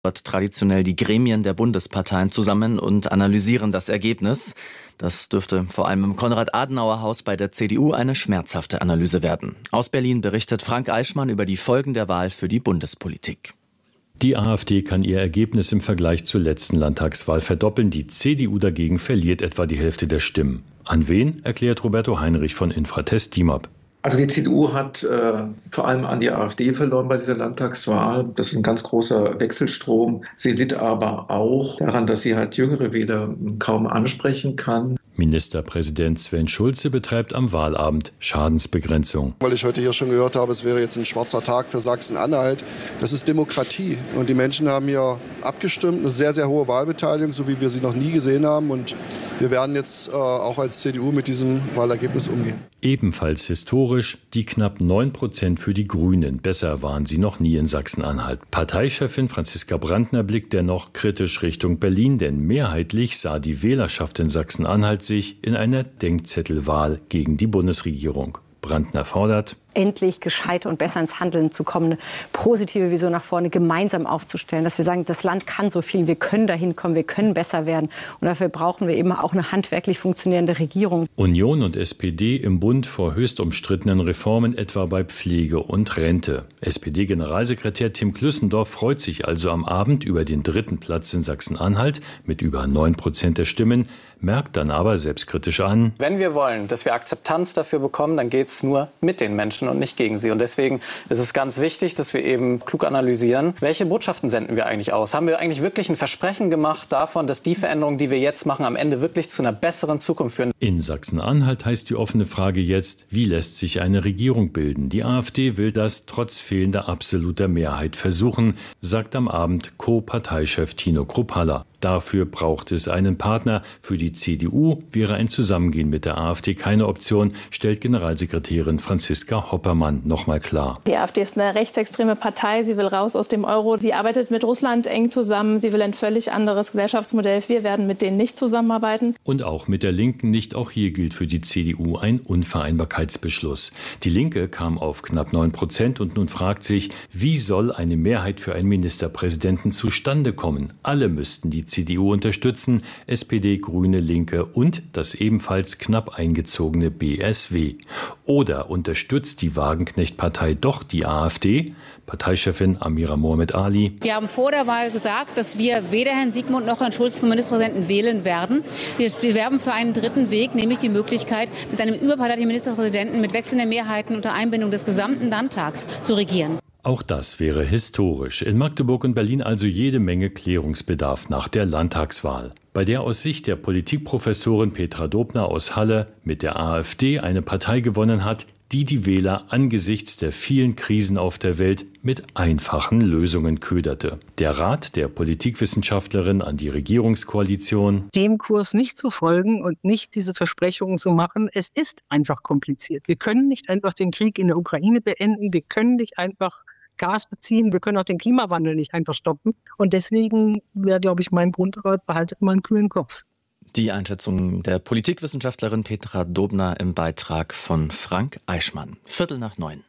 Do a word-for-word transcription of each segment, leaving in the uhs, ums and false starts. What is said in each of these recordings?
dort traditionell die Gremien der Bundesparteien zusammen und analysieren das Ergebnis. Das dürfte vor allem im Konrad-Adenauer-Haus bei der C D U eine schmerzhafte Analyse werden. Aus Berlin berichtet Frank Eichmann über die Folgen der Wahl für die Bundespolitik. Die AfD kann ihr Ergebnis im Vergleich zur letzten Landtagswahl verdoppeln. Die C D U dagegen verliert etwa die Hälfte der Stimmen. An wen, erklärt Roberto Heinrich von Infratest DIMAP. Also die C D U hat äh, vor allem an die AfD verloren bei dieser Landtagswahl. Das ist ein ganz großer Wechselstrom. Sie litt aber auch daran, dass sie halt jüngere Wähler kaum ansprechen kann. Ministerpräsident Sven Schulze betreibt am Wahlabend Schadensbegrenzung. Weil ich heute hier schon gehört habe, es wäre jetzt ein schwarzer Tag für Sachsen-Anhalt. Das ist Demokratie. Und die Menschen haben hier abgestimmt. Eine sehr, sehr hohe Wahlbeteiligung, so wie wir sie noch nie gesehen haben. Und wir werden jetzt äh, auch als C D U mit diesem Wahlergebnis umgehen. Ebenfalls historisch die knapp neun Prozent für die Grünen. Besser waren sie noch nie in Sachsen-Anhalt. Parteichefin Franziska Brandner blickt dennoch kritisch Richtung Berlin, denn mehrheitlich sah die Wählerschaft in Sachsen-Anhalt sich in einer Denkzettelwahl gegen die Bundesregierung. Brandner fordert, endlich gescheiter und besser ins Handeln zu kommen, eine positive Vision nach vorne gemeinsam aufzustellen, dass wir sagen, das Land kann so viel, wir können dahin kommen, wir können besser werden. Und dafür brauchen wir eben auch eine handwerklich funktionierende Regierung. Union und S P D im Bund vor höchst umstrittenen Reformen, etwa bei Pflege und Rente. S P D-Generalsekretär Tim Klüssendorf freut sich also am Abend über den dritten Platz in Sachsen-Anhalt mit über neun Prozent der Stimmen, merkt dann aber selbstkritisch an: Wenn wir wollen, dass wir Akzeptanz dafür bekommen, dann geht es nur mit den Menschen und nicht gegen sie. Und deswegen ist es ganz wichtig, dass wir eben klug analysieren, welche Botschaften senden wir eigentlich aus? Haben wir eigentlich wirklich ein Versprechen gemacht davon, dass die Veränderungen, die wir jetzt machen, am Ende wirklich zu einer besseren Zukunft führen? In Sachsen-Anhalt heißt die offene Frage jetzt, wie lässt sich eine Regierung bilden? Die AfD will das trotz fehlender absoluter Mehrheit versuchen, sagt am Abend Co-Parteichef Tino Kruppalla. Dafür braucht es einen Partner. Für die C D U wäre ein Zusammengehen mit der AfD keine Option, stellt Generalsekretärin Franziska Hoppermann nochmal klar. Die AfD ist eine rechtsextreme Partei. Sie will raus aus dem Euro. Sie arbeitet mit Russland eng zusammen. Sie will ein völlig anderes Gesellschaftsmodell. Wir werden mit denen nicht zusammenarbeiten. Und auch mit der Linken nicht. Auch hier gilt für die C D U ein Unvereinbarkeitsbeschluss. Die Linke kam auf knapp neun Prozent und nun fragt sich, wie soll eine Mehrheit für einen Ministerpräsidenten zustande kommen? Alle müssten die C D U unterstützen, S P D, Grüne, Linke und das ebenfalls knapp eingezogene B S W. Oder unterstützt die Wagenknecht-Partei doch die AfD? Parteichefin Amira Mohamed Ali. Wir haben vor der Wahl gesagt, dass wir weder Herrn Sigmund noch Herrn Schulz zum Ministerpräsidenten wählen werden. Wir, wir werben für einen dritten Weg, nämlich die Möglichkeit, mit einem überparteilichen Ministerpräsidenten mit wechselnden Mehrheiten unter Einbindung des gesamten Landtags zu regieren. Auch das wäre historisch. In Magdeburg und Berlin also jede Menge Klärungsbedarf nach der Landtagswahl, bei der aus Sicht der Politikprofessorin Petra Dobner aus Halle mit der AfD eine Partei gewonnen hat, die die Wähler angesichts der vielen Krisen auf der Welt mit einfachen Lösungen köderte. Der Rat der Politikwissenschaftlerin an die Regierungskoalition: dem Kurs nicht zu folgen und nicht diese Versprechungen zu machen. Es ist einfach kompliziert. Wir können nicht einfach den Krieg in der Ukraine beenden. Wir können nicht einfach Gas beziehen. Wir können auch den Klimawandel nicht einfach stoppen. Und deswegen wäre, glaube ich, mein Grundrat: behaltet mal einen kühlen Kopf. Die Einschätzung der Politikwissenschaftlerin Petra Dobner im Beitrag von Frank Eichmann. Viertel nach neun.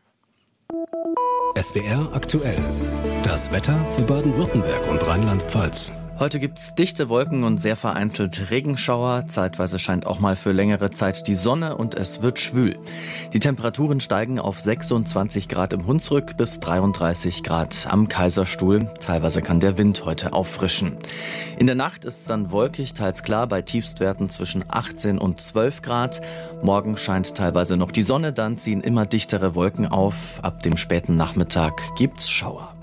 S W R aktuell. Das Wetter für Baden-Württemberg und Rheinland-Pfalz. Heute gibt's dichte Wolken und sehr vereinzelt Regenschauer. Zeitweise scheint auch mal für längere Zeit die Sonne und es wird schwül. Die Temperaturen steigen auf sechsundzwanzig Grad im Hunsrück bis dreiunddreißig Grad am Kaiserstuhl. Teilweise kann der Wind heute auffrischen. In der Nacht ist es dann wolkig, teils klar, bei Tiefstwerten zwischen achtzehn und zwölf Grad. Morgen scheint teilweise noch die Sonne, dann ziehen immer dichtere Wolken auf. Ab dem späten Nachmittag gibt's Schauer.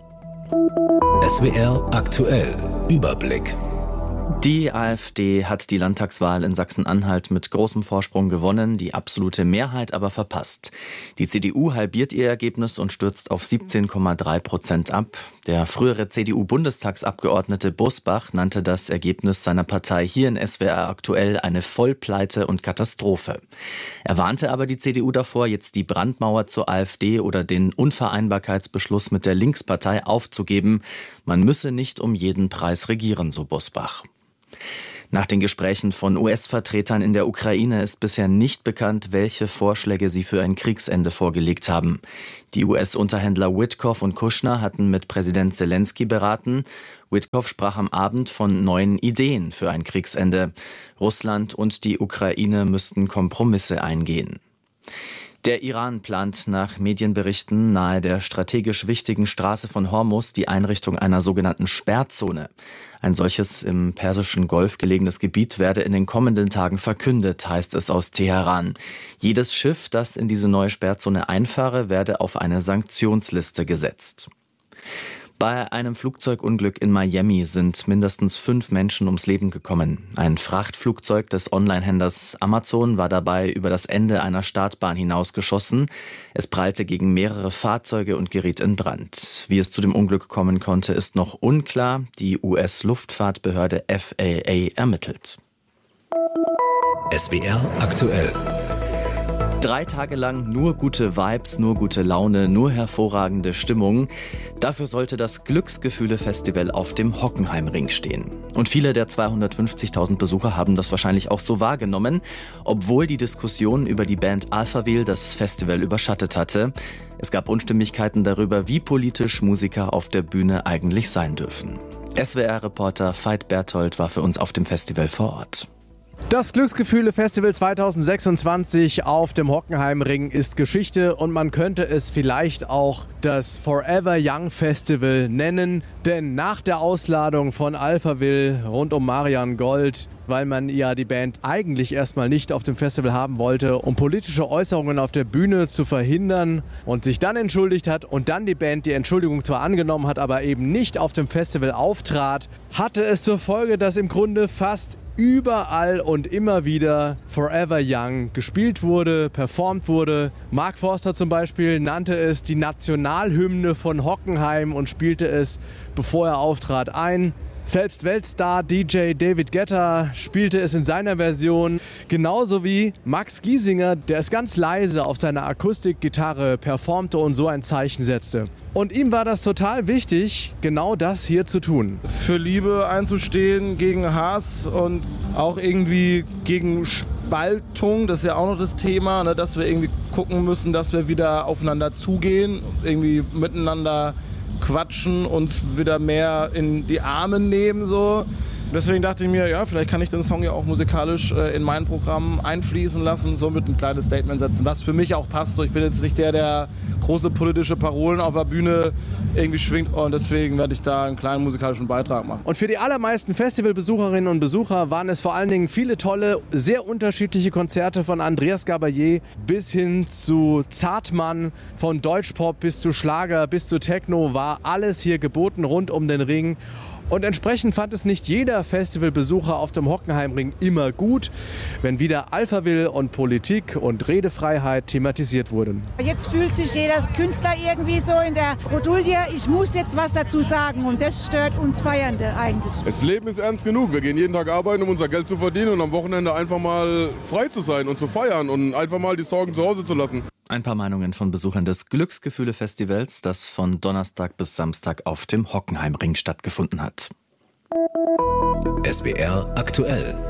S W R aktuell. Überblick. Die AfD hat die Landtagswahl in Sachsen-Anhalt mit großem Vorsprung gewonnen, die absolute Mehrheit aber verpasst. Die C D U halbiert ihr Ergebnis und stürzt auf siebzehn Komma drei Prozent ab. Der frühere C D U-Bundestagsabgeordnete Busbach nannte das Ergebnis seiner Partei hier in S W R aktuell eine Vollpleite und Katastrophe. Er warnte aber die C D U davor, jetzt die Brandmauer zur AfD oder den Unvereinbarkeitsbeschluss mit der Linkspartei aufzugeben. Man müsse nicht um jeden Preis regieren, so Busbach. Nach den Gesprächen von U S-Vertretern in der Ukraine ist bisher nicht bekannt, welche Vorschläge sie für ein Kriegsende vorgelegt haben. Die U S-Unterhändler Witkoff und Kushner hatten mit Präsident Zelensky beraten. Witkow sprach am Abend von neuen Ideen für ein Kriegsende. Russland und die Ukraine müssten Kompromisse eingehen. Der Iran plant nach Medienberichten nahe der strategisch wichtigen Straße von Hormuz die Einrichtung einer sogenannten Sperrzone. Ein solches im Persischen Golf gelegenes Gebiet werde in den kommenden Tagen verkündet, heißt es aus Teheran. Jedes Schiff, das in diese neue Sperrzone einfahre, werde auf eine Sanktionsliste gesetzt. Bei einem Flugzeugunglück in Miami sind mindestens fünf Menschen ums Leben gekommen. Ein Frachtflugzeug des Onlinehändlers Amazon war dabei über das Ende einer Startbahn hinausgeschossen. Es prallte gegen mehrere Fahrzeuge und geriet in Brand. Wie es zu dem Unglück kommen konnte, ist noch unklar. Die U S-Luftfahrtbehörde F A A ermittelt. S W R aktuell. Drei Tage lang nur gute Vibes, nur gute Laune, nur hervorragende Stimmung. Dafür sollte das Glücksgefühle-Festival auf dem Hockenheimring stehen. Und viele der zweihundertfünfzigtausend Besucher haben das wahrscheinlich auch so wahrgenommen, obwohl die Diskussion über die Band Alphaville das Festival überschattet hatte. Es gab Unstimmigkeiten darüber, wie politisch Musiker auf der Bühne eigentlich sein dürfen. S W R-Reporter Veit Berthold war für uns auf dem Festival vor Ort. Das Glücksgefühle-Festival zweitausendsechsundzwanzig auf dem Hockenheimring ist Geschichte und man könnte es vielleicht auch das Forever Young Festival nennen, denn nach der Ausladung von Alphaville rund um Marian Gold, weil man ja die Band eigentlich erstmal nicht auf dem Festival haben wollte, um politische Äußerungen auf der Bühne zu verhindern und sich dann entschuldigt hat und dann die Band die Entschuldigung zwar angenommen hat, aber eben nicht auf dem Festival auftrat, hatte es zur Folge, dass im Grunde fast überall und immer wieder Forever Young gespielt wurde, performt wurde. Mark Forster zum Beispiel nannte es die Nationalhymne von Hockenheim und spielte es, bevor er auftrat, ein. Selbst Weltstar D J David Guetta spielte es in seiner Version, genauso wie Max Giesinger, der es ganz leise auf seiner Akustikgitarre performte und so ein Zeichen setzte. Und ihm war das total wichtig, genau das hier zu tun. Für Liebe einzustehen, gegen Hass und auch irgendwie gegen Spaltung, das ist ja auch noch das Thema, ne, dass wir irgendwie gucken müssen, dass wir wieder aufeinander zugehen, irgendwie miteinander quatschen, uns wieder mehr in die Arme nehmen. So. Deswegen dachte ich mir, ja, vielleicht kann ich den Song ja auch musikalisch äh, in mein Programm einfließen lassen, somit ein kleines Statement setzen, was für mich auch passt. So, ich bin jetzt nicht der, der große politische Parolen auf der Bühne irgendwie schwingt und deswegen werde ich da einen kleinen musikalischen Beitrag machen. Und für die allermeisten Festivalbesucherinnen und Besucher waren es vor allen Dingen viele tolle, sehr unterschiedliche Konzerte von Andreas Gabalier bis hin zu Zartmann, von Deutschpop bis zu Schlager bis zu Techno war alles hier geboten rund um den Ring. Und entsprechend fand es nicht jeder Festivalbesucher auf dem Hockenheimring immer gut, wenn wieder Alphaville und Politik und Redefreiheit thematisiert wurden. Jetzt fühlt sich jeder Künstler irgendwie so in der Bredouille, ich muss jetzt was dazu sagen und das stört uns Feiernde eigentlich. Das Leben ist ernst genug, wir gehen jeden Tag arbeiten, um unser Geld zu verdienen und am Wochenende einfach mal frei zu sein und zu feiern und einfach mal die Sorgen zu Hause zu lassen. Ein paar Meinungen von Besuchern des Glücksgefühle-Festivals, das von Donnerstag bis Samstag auf dem Hockenheimring stattgefunden hat. S W R aktuell.